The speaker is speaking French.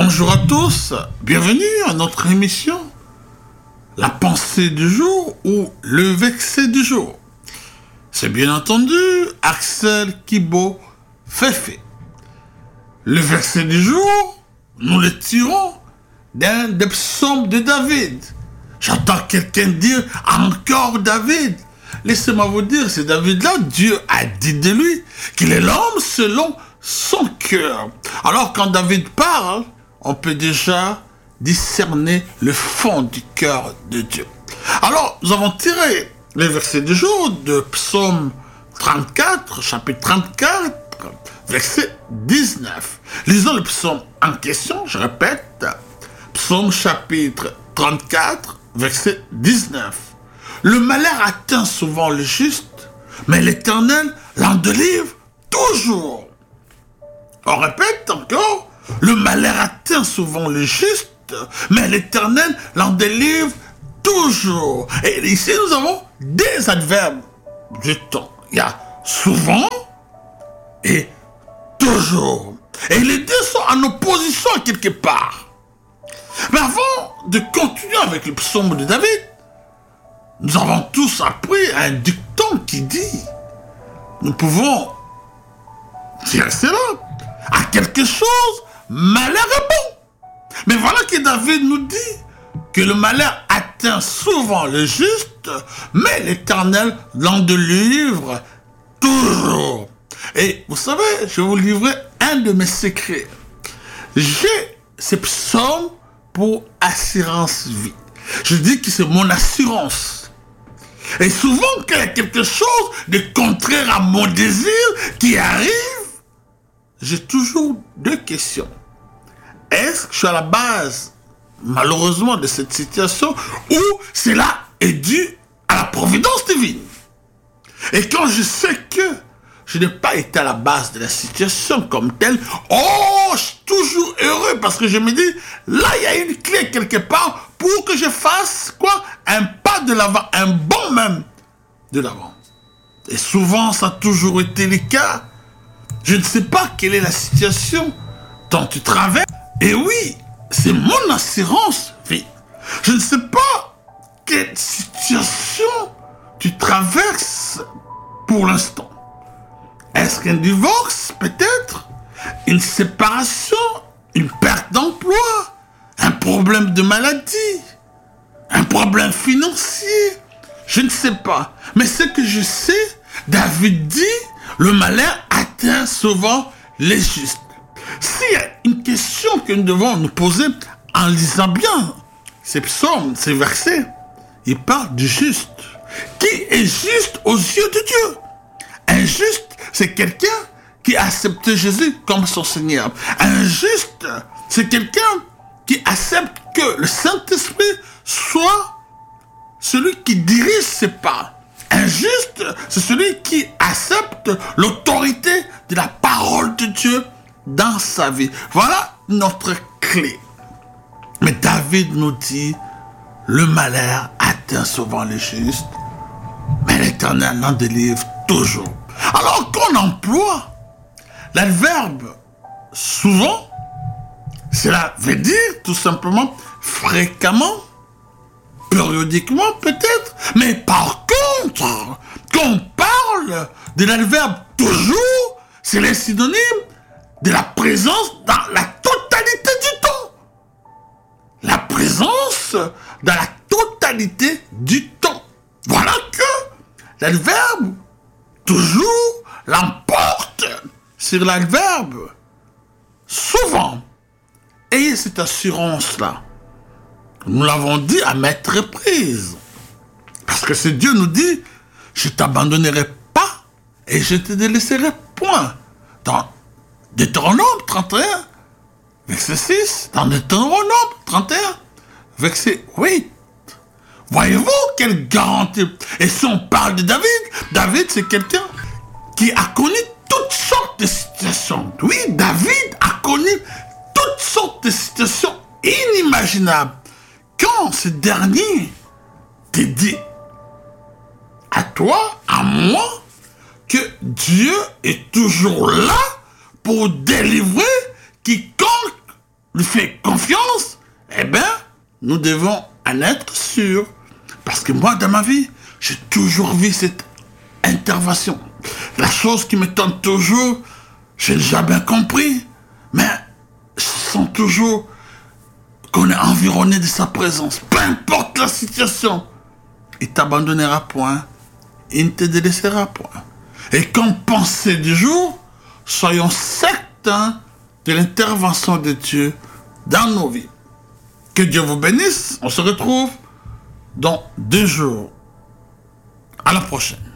Bonjour à tous, bienvenue à notre émission La pensée du jour ou le verset du jour. C'est bien entendu Axel Kibo Fefe. Le verset du jour, nous le tirons d'un des psaumes de David. J'entends quelqu'un dire encore David. Laissez-moi vous dire, c'est David-là, Dieu a dit de lui qu'il est l'homme selon son cœur. Alors quand David parle, on peut déjà discerner le fond du cœur de Dieu. Alors, nous avons tiré les versets du jour de Psaume 34, chapitre 34, verset 19. Lisons le psaume en question, je répète, Psaume chapitre 34, verset 19. Le malheur atteint souvent le juste, mais l'Éternel l'en délivre toujours. On répète encore, le malheur atteint souvent le juste, mais l'Éternel l'en délivre toujours. Et ici, nous avons des adverbes du temps. Il y a souvent et toujours. Et les deux sont en opposition quelque part. Mais avant de continuer avec le psaume de David, nous avons tous appris un dicton qui dit, nous pouvons dire cela, à quelque chose, malheur est bon. Mais voilà que David nous dit que le malheur atteint souvent le juste, mais l'Éternel l'en délivre toujours. Et vous savez, je vais vous livrer un de mes secrets. J'ai ces psaumes pour assurance vie. Je dis que c'est mon assurance. Et souvent, qu'il y a quelque chose de contraire à mon désir qui arrive, j'ai toujours deux questions. Est-ce que je suis à la base, malheureusement, de cette situation, ou cela est dû à la providence divine? Et quand je sais que je n'ai pas été à la base de la situation comme telle, je suis toujours heureux parce que je me dis, là, il y a une clé quelque part pour que je fasse quoi? Un pas de l'avant, un bond même de l'avant. Et souvent, ça a toujours été le cas. Je ne sais pas quelle est la situation dont tu traverses. Et oui, c'est mon assurance vie. Je ne sais pas quelle situation tu traverses pour l'instant. Est-ce qu'un divorce, peut-être? Une séparation? Une perte d'emploi? Un problème de maladie? Un problème financier? Je ne sais pas. Mais ce que je sais, David dit, le malheur atteint souvent les justes. S'il y a une question que nous devons nous poser en lisant bien ces psaumes, ces versets, il parle du juste. Qui est juste aux yeux de Dieu? Un juste, c'est quelqu'un qui accepte Jésus comme son Seigneur. Un juste, c'est quelqu'un qui accepte que le Saint-Esprit soit celui qui dirige ses pas. Un juste, c'est celui qui accepte l'autorité de la parole de Dieu dans sa vie. Voilà notre clé. Mais David nous dit, le malheur atteint souvent les justes, mais l'Éternel en délivre toujours. Alors qu'on emploie l'adverbe souvent, cela veut dire tout simplement fréquemment, périodiquement peut-être, mais par contre, quand on parle de l'adverbe toujours, c'est le synonyme de la présence dans la totalité du temps. La présence dans la totalité du temps. Voilà que l'adverbe toujours l'emporte sur l'adverbe souvent. Ayez cette assurance-là. Nous l'avons dit à maintes reprises. Parce que ce Dieu nous dit, je ne t'abandonnerai pas et je ne te délaisserai point. Dans Deutéronome 31, verset 6, dans Deutéronome 31, verset 8. Voyez-vous quelle garantie? Et si on parle de David, David c'est quelqu'un qui a connu toutes sortes de situations. Oui, David a connu toutes sortes de situations inimaginables. Quand ce dernier te dit à toi, à moi, que Dieu est toujours là pour délivrer quiconque lui fait confiance, eh bien, nous devons en être sûrs. Parce que moi, dans ma vie, j'ai toujours vu cette intervention. La chose qui me tente toujours, je n'ai jamais compris, mais je sens toujours qu'on est environné de sa présence. Peu importe la situation, il ne t'abandonnera point, il ne te délaissera point. Et comme pensée du jour, soyons certains de l'intervention de Dieu dans nos vies. Que Dieu vous bénisse. On se retrouve dans 2 jours. À la prochaine.